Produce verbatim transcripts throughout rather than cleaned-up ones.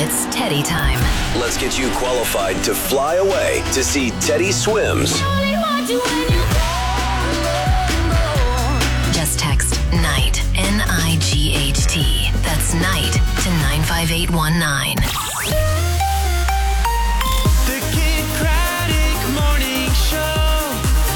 It's Teddy time. Let's get you qualified to fly away to see Teddy Swims. Just text NIGHT, N I G H T. That's NIGHT to nine five eight one nine. The Kid Craddock Morning Show.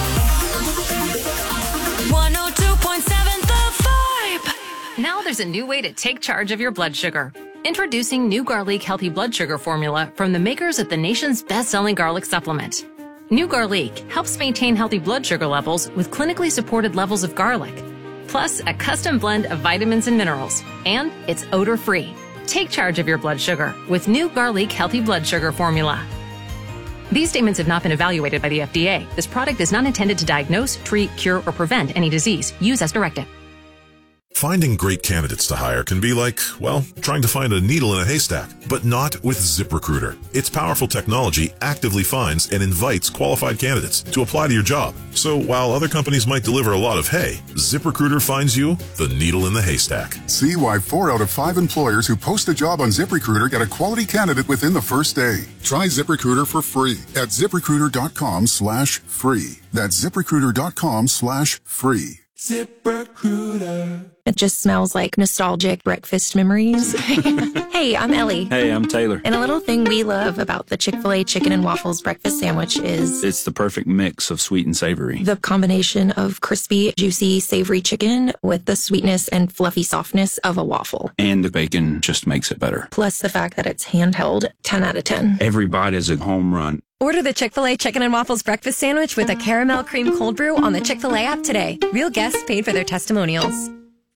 one oh two point seven The Vibe. Now there's a new way to take charge of your blood sugar. Introducing new Garlic Healthy Blood Sugar Formula from the makers of the nation's best-selling garlic supplement. New Garlic helps maintain healthy blood sugar levels with clinically supported levels of garlic, plus a custom blend of vitamins and minerals, and it's odor-free. Take charge of your blood sugar with new Garlic Healthy Blood Sugar Formula. These statements have not been evaluated by the F D A. This product is not intended to diagnose, treat, cure, or prevent any disease. Use as directed. Finding great candidates to hire can be like, well, trying to find a needle in a haystack, but not with ZipRecruiter. Its powerful technology actively finds and invites qualified candidates to apply to your job. So while other companies might deliver a lot of hay, ZipRecruiter finds you the needle in the haystack. See why four out of five employers who post a job on ZipRecruiter get a quality candidate within the first day. Try ZipRecruiter for free at ZipRecruiter.com slash free. That's ZipRecruiter.com slash free. ZipRecruiter. It just smells like nostalgic breakfast memories. Hey, I'm Ellie. Hey, I'm Taylor. And a little thing we love about the Chick-fil-A chicken and waffles breakfast sandwich is it's the perfect mix of sweet and savory. The combination of crispy, juicy, savory chicken with the sweetness and fluffy softness of a waffle. And the bacon just makes it better. Plus the fact that it's handheld, ten out of ten. Every bite is a home run. Order the Chick-fil-A Chicken and Waffles Breakfast Sandwich with a caramel cream cold brew on the Chick-fil-A app today. Real guests paid for their testimonials.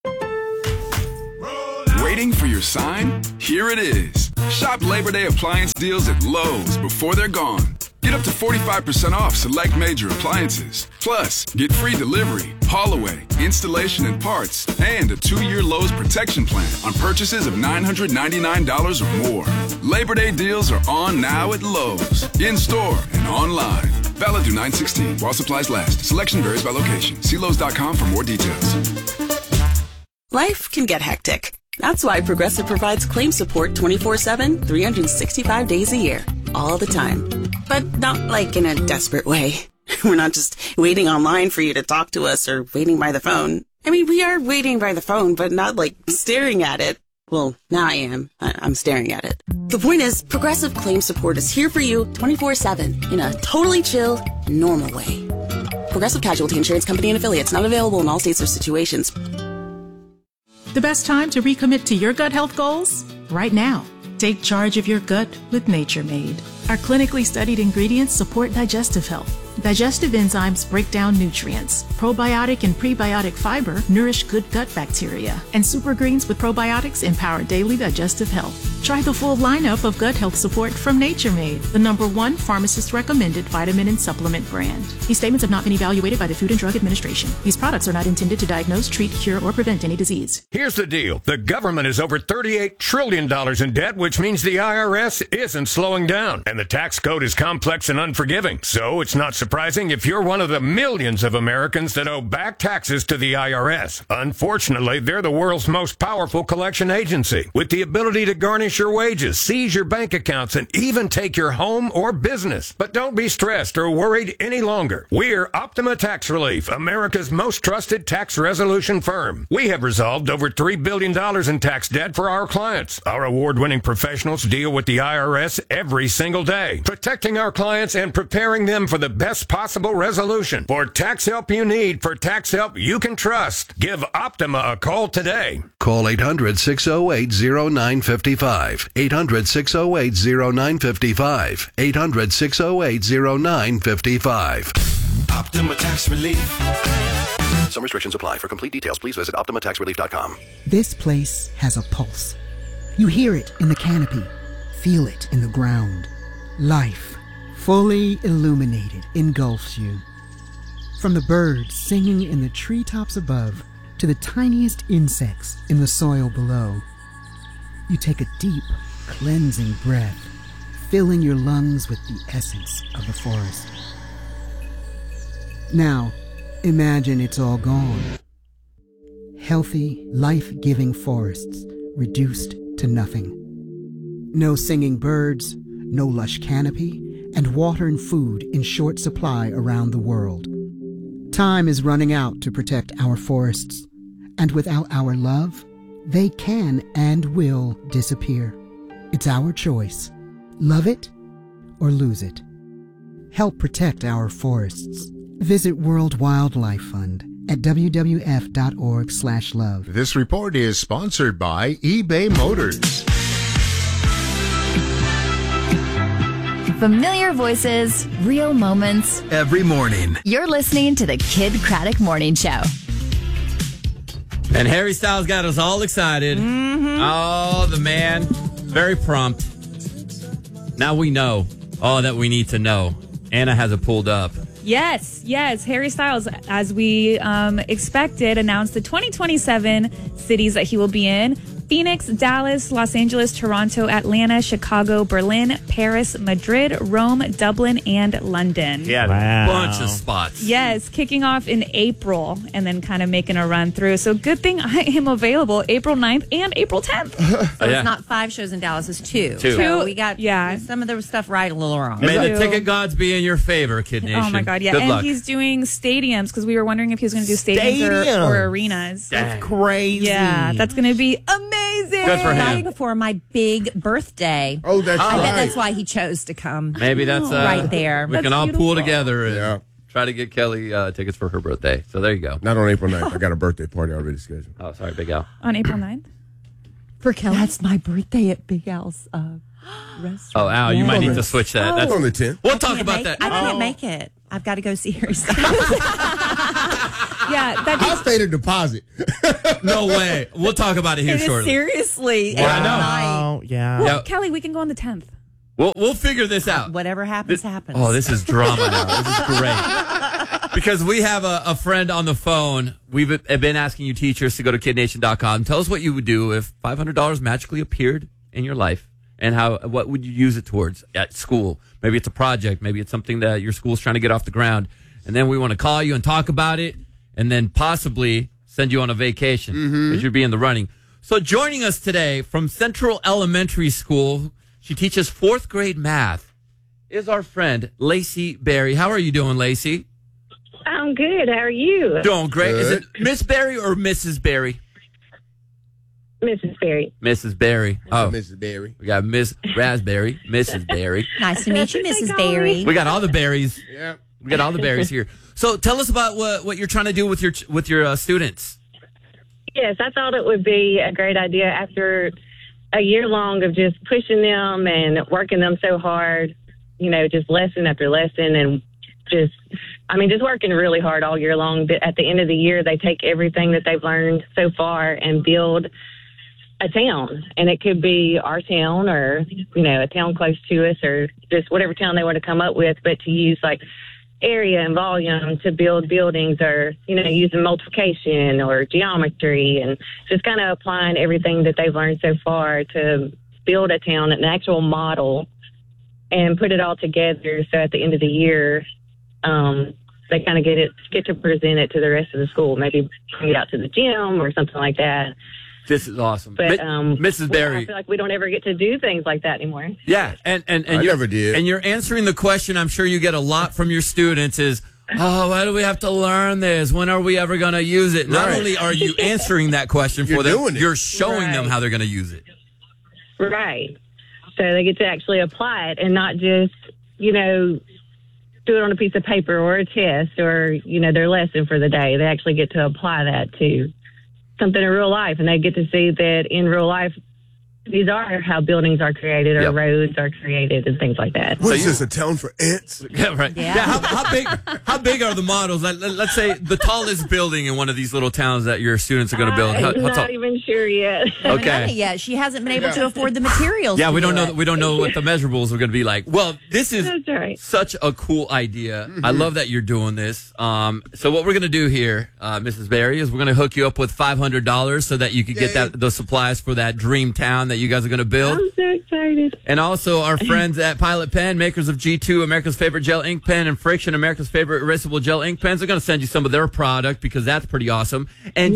Waiting for your sign? Here it is. Shop Labor Day appliance deals at Lowe's before they're gone. Get up to forty-five percent off select major appliances. Plus, get free delivery, haul away, installation and parts, and a two-year Lowe's protection plan on purchases of nine hundred ninety-nine dollars or more. Labor Day deals are on now at Lowe's, in-store and online. Valid through nine sixteen while supplies last. Selection varies by location. See Lowe's dot com for more details. Life can get hectic. That's why Progressive provides claim support twenty-four seven, three hundred sixty-five days a year, all the time. But not like in a desperate way. We're not just waiting online for you to talk to us or waiting by the phone. I mean, we are waiting by the phone, but not like staring at it. Well, now I am. I- I'm staring at it. The point is, Progressive claim support is here for you twenty-four seven in a totally chill, normal way. Progressive Casualty Insurance Company and Affiliates, not available in all states or situations. The best time to recommit to your gut health goals? Right now. Take charge of your gut with Nature Made. Our clinically studied ingredients support digestive health. Digestive enzymes break down nutrients. Probiotic and prebiotic fiber nourish good gut bacteria. And super greens with probiotics empower daily digestive health. Try the full lineup of gut health support from Nature Made, the number one pharmacist-recommended vitamin and supplement brand. These statements have not been evaluated by the Food and Drug Administration. These products are not intended to diagnose, treat, cure, or prevent any disease. Here's the deal. The government is over thirty-eight trillion dollars in debt, which means the I R S isn't slowing down. And the tax code is complex and unforgiving. So it's not surprising if you're one of the millions of Americans that owe back taxes to the I R S. Unfortunately, they're the world's most powerful collection agency, with the ability to garnish your wages, seize your bank accounts, and even take your home or business. But don't be stressed or worried any longer. We're Optima Tax Relief, America's most trusted tax resolution firm. We have resolved over three billion dollars in tax debt for our clients. Our award-winning professionals deal with the I R S every single day, protecting our clients and preparing them for the best possible resolution. For tax help you need, for tax help you can trust, give Optima a call today. Call eight hundred, six oh eight, oh nine five five. eight hundred, six oh eight, oh nine five five. eight hundred, six oh eight, oh nine five five. Optima Tax Relief. Some restrictions apply. For complete details, please visit Optima Tax Relief dot com. This place has a pulse. You hear it in the canopy, feel it in the ground. Life, fully illuminated, engulfs you. From the birds singing in the treetops above to the tiniest insects in the soil below, you take a deep, cleansing breath, filling your lungs with the essence of the forest. Now, imagine it's all gone. Healthy, life-giving forests reduced to nothing. No singing birds, no lush canopy, and water and food in short supply around the world. Time is running out to protect our forests, and without our love, they can and will disappear. It's our choice. Love it or lose it. Help protect our forests. Visit World Wildlife Fund at w w f dot org slash love. This report is sponsored by eBay Motors. Familiar voices, real moments. Every morning. You're listening to the Kid Craddock Morning Show. And Harry Styles got us all excited. Mm-hmm. Oh, the man. Very prompt. Now we know all that we need to know. Anna has it pulled up. Yes, yes. Harry Styles, as we um, expected, announced the twenty twenty-seven cities that he will be in. Phoenix, Dallas, Los Angeles, Toronto, Atlanta, Chicago, Berlin, Paris, Madrid, Rome, Dublin, and London. Yeah, wow. A bunch of spots. Yes, kicking off in April and then kind of making a run through. So good thing I am available April ninth and April tenth. So yeah. it's not five shows in Dallas, it's two. Two. So we got yeah. some of the stuff right, a little wrong. May the ticket gods be in your favor, Kid Nation. Oh, my God, yeah. Good and luck. he's doing stadiums because we were wondering if he was going to do stadiums, Stadiums. Or, or arenas. That's crazy. Yeah, that's going to be amazing. Good for him. Right before my big birthday. Oh, that's I right. bet that's why he chose to come. Maybe that's uh, right there. We That's can all beautiful. pool together and Yeah. try to get Kelly uh, tickets for her birthday. So there you go. Not on April ninth. I got a birthday party already scheduled. Oh, sorry, Big Al. On April ninth? For Kelly. That's my birthday at Big Al's uh, restaurant. Oh, Al, you might need to Yes. switch that. Oh. That's on the tenth. We'll I talk can't about make- that. I can't Oh. make it. I've got to go see Harry Styles. Yeah, that I'll stay to deposit. No way. We'll talk about it here It is shortly. seriously. Wow. at I know. night. yeah. Well, Yeah. Kelly, we can go on the tenth. We'll, we'll figure this out. Whatever happens, happens. Oh, this is drama now. This is great. Because we have a, a friend on the phone. We've been asking you teachers to go to kid nation dot com. Tell us what you would do if five hundred dollars magically appeared in your life, and how what would you use it towards at school? Maybe it's a project. Maybe it's something that your school's trying to get off the ground. And then we want to call you and talk about it, and then possibly send you on a vacation because Mm-hmm. you'd be in the running. So joining us today from Central Elementary School, she teaches fourth grade math, is our friend Lacey Berry. How are you doing, Lacey? I'm good. How are you? Doing great. Is Good. it Miss Berry or Missus Berry? Missus Berry. Missus Berry. Oh, Missus Berry. we got Miss Raspberry, Missus Berry. Nice to meet you, That's what Missus they call Berry. me. We got all the berries. Yeah. We got all the berries here. So tell us about what, what you're trying to do with your with your uh, students. Yes, I thought it would be a great idea after a year long of just pushing them and working them so hard, you know, just lesson after lesson and just, I mean, just working really hard all year long. But at the end of the year, they take everything that they've learned so far and build a town. And it could be our town or, you know, a town close to us or just whatever town they want to come up with, but to use like area and volume to build buildings or, you know, using multiplication or geometry and just kind of applying everything that they've learned so far to build a town, an actual model, and put it all together. So at the end of the year, um, they kind of get it, get to present it to the rest of the school, maybe bring it out to the gym or something like that. This is awesome. But Mi- um, Missus we- Berry. I feel like we don't ever get to do things like that anymore. Yeah, and and, and I you're, never did. And you're answering the question I'm sure you get a lot from your students is, oh, why do we have to learn this? When are we ever going to use it? Not Right. only are you answering that question for You're them, doing it. you're showing them Right. how they're going to use it. Right. So they get to actually apply it and not just, you know, do it on a piece of paper or a test or, you know, their lesson for the day. They actually get to apply that to something in real life, and they get to see that in real life, these are how buildings are created or Yep. roads are created and things like that. What is this, a town for ants? Yeah, right. Yeah. Yeah. how, how big? How big are the models? Let, let, let's say the tallest building in one of these little towns that your students are going to build. How, I'm how not tall? even sure yet. Haven't done it Okay. yet. She hasn't been able to afford the materials. Yeah, to we don't do know. it. We don't know what the measurables are going to be like. Well, this is That's right. such a cool idea. I love that you're doing this. Um, so what we're going to do here, uh, Missus Berry, is we're going to hook you up with five hundred dollars so that you can get Yay. that those supplies for that dream town that you guys are going to build. I'm so excited. And also our friends at Pilot Pen, makers of G two, America's favorite gel ink pen, and Friction, America's favorite erasable gel ink pens, are going to send you some of their product because that's pretty awesome. And Yep. your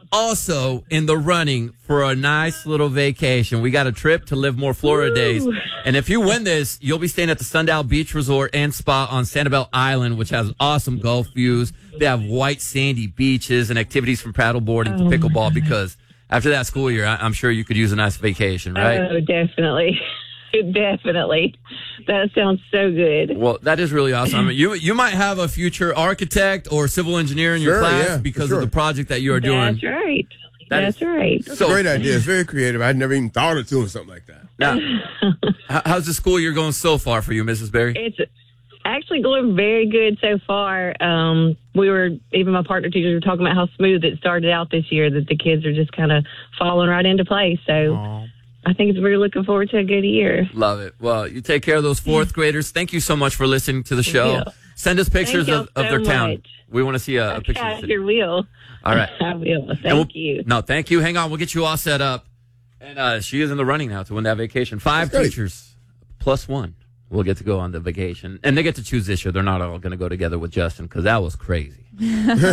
also in the running for a nice little vacation. We got a trip to Live More Florida Days. And if you win this, you'll be staying at the Sundial Beach Resort and Spa on Sanibel Island, which has awesome Gulf views. They have white sandy beaches and activities from paddleboarding Oh, to pickleball because after that school year, I- I'm sure you could use a nice vacation, right? Oh, definitely. Definitely. That sounds so good. Well, that is really awesome. I mean, you you might have a future architect or civil engineer in your Sure, class yeah, for because sure. of the project that you are doing. That's right. That That's is- right. That's a great idea. It's very creative. I'd never even thought of doing something like that. Now, h- how's the school year going so far for you, Missus Berry? It's actually going very good so far. Um, we were, even my partner teachers were talking about how smooth it started out this year, that the kids are just kind of falling right into place. So I think it's, we're looking forward to a good year. Love it. Well, you take care of those fourth graders. Thank you so much for listening to the show. Yeah. Send us pictures Thank of, y'all of their so town. much. We want to see a, a picture of I the city. sure will. All right. I will. Thank And we'll- you. No, thank you. Hang on. We'll get you all set up. And uh, she is in the running now to win that vacation. Five That's great. teachers plus one will get to go on the vacation. And they get to choose this year. They're not all going to go together with Justin because that was crazy. We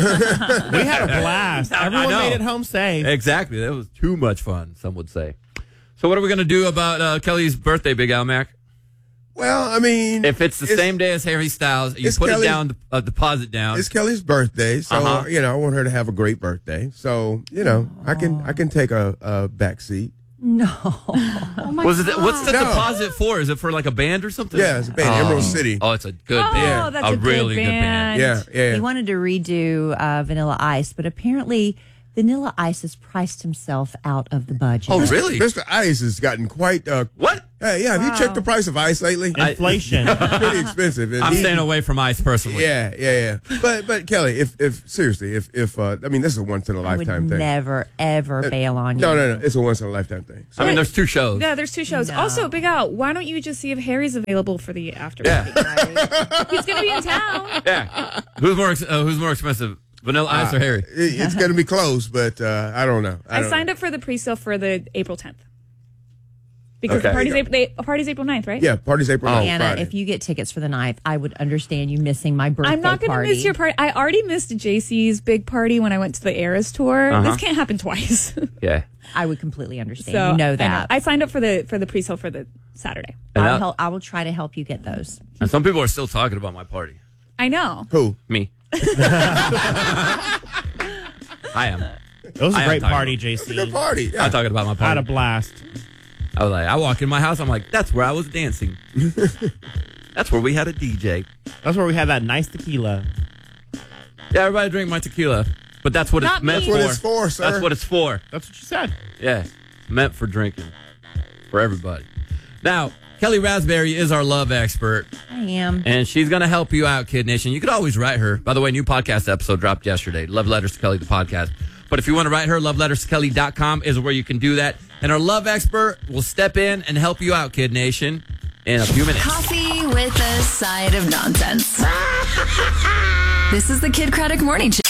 had a blast. I Everyone know. made it home safe. Exactly. That was too much fun, some would say. So what are we going to do about uh, Kelly's birthday, Big Al Mac? Well, I mean, If it's the it's- same day as Harry Styles, you it's put Kelly's- it down, a deposit down. It's Kelly's birthday, so Uh-huh. you know I want her to have a great birthday. So you know I can I can take a, a back seat. No. Oh my Was it? What's the No. deposit for? Is it for like a band or something? Yeah, it's a band, Oh. Emerald City. Oh, it's a good Oh, band. that's a good really good band. band. Yeah, yeah. He wanted to redo uh, Vanilla Ice, but apparently Vanilla Ice has priced himself out of the budget. Oh, really? Mister Ice has gotten quite. Uh, What? Hey, yeah. Have you checked the price of ice lately? Inflation. It's pretty expensive. And I'm he- staying away from ice personally. Yeah, yeah, yeah. But but Kelly, if if seriously, if if uh, I mean, this is a once in a I would lifetime thing. never, ever Uh, bail on you. No, no, no. It's a once in a lifetime thing. I mean, there's two shows. Yeah, there's two shows. No. Also, Big Al, why don't you just see if Harry's available for the after Yeah. party? He's going to be in town. Yeah. Who's more? Ex- uh, who's more expensive, Vanilla Ice or Harry? It- it's going to be close, but uh, I don't know. I, don't signed know. up for the pre-sale for the April tenth. Because Okay. the party's April, they, party's April ninth, right? Yeah, party's April ninth, Anna, Friday. if you get tickets for the ninth, I would understand you missing my birthday I'm not going to party. miss your party. I already missed J C's big party when I went to the Eras tour. Uh-huh. This can't happen twice. Yeah. I would completely understand. so you know I that. I, signed up for the for the pre-sale for the Saturday. And, I'll that- help, I will try to help you get those. and some people are still talking about my party. I know. Who? Me. I am. It was a I am great talking party, about- J It's a C. good party. Yeah. I'm talking about my I had party. a blast. I was like, I walk in my house. I'm like, that's where I was dancing. That's where we had a D J. That's where we had that nice tequila. Yeah, everybody drink my tequila. But that's what Not it's meant me. for. That's what it's for, sir. That's what it's for. That's what you said. Yeah. It's meant for drinking. For everybody. Now, Kelly Raspberry is our love expert. I am. And she's going to help you out, Kid Nation. You could always write her. By the way, new podcast episode dropped yesterday. Love Letters to Kelly, the podcast. But if you want to write her, love letters to kelly dot com is where you can do that. And our love expert will step in and help you out, Kid Nation, in a few minutes. Coffee with a side of nonsense. This is the Kid Craddock Morning Show.